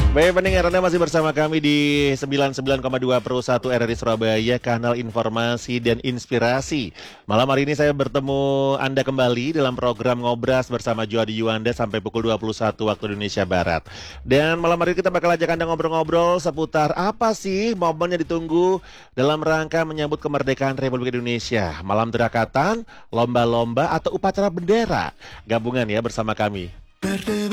Baik pendengar, Anda masih bersama kami di 99,2 Pro 1 RRI Surabaya, kanal informasi dan inspirasi. Malam hari ini saya bertemu Anda kembali dalam program Ngobras bersama Jody Yuanda sampai pukul 21 waktu Indonesia Barat. Dan malam hari ini kita bakal ajak Anda ngobrol-ngobrol seputar apa sih momen yang ditunggu dalam rangka menyambut kemerdekaan Republik Indonesia. Malam Derakatan, lomba-lomba atau upacara bendera. Gabungan ya bersama kami.